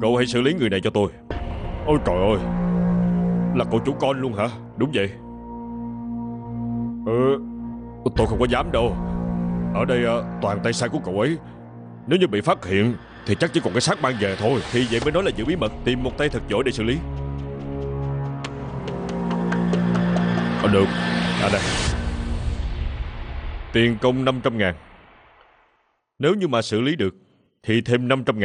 Cậu hãy xử lý người này cho tôi. Ôi trời ơi, là cậu chủ con luôn hả? Đúng vậy. Tôi không có dám đâu. Ở đây toàn tay sai của cậu ấy. Nếu như bị phát hiện thì chắc chỉ còn cái xác mang về thôi. Thì vậy mới nói là giữ bí mật. Tìm một tay thật giỏi để xử lý. Được. Đây, tiền công 500.000. Nếu như mà xử lý được thì thêm 500.000.